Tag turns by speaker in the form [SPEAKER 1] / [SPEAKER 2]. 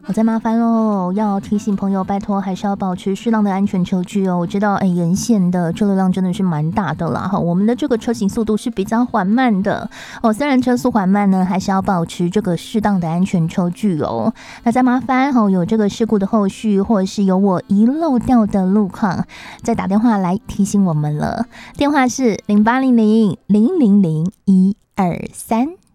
[SPEAKER 1] 我再麻烦喽，要提醒朋友，拜托还是要保持适当的安全车距哦。我知道，沿线的车流量真的是蛮大的啦，哈，我们的这个车行速度是比较缓慢的哦。虽然车速缓慢呢，还是要保持这个适当的安全车距哦。那再麻烦有这个事故的后续，或者是有我遗漏掉的路况，再打电话来提醒我们了。电话是0800000123。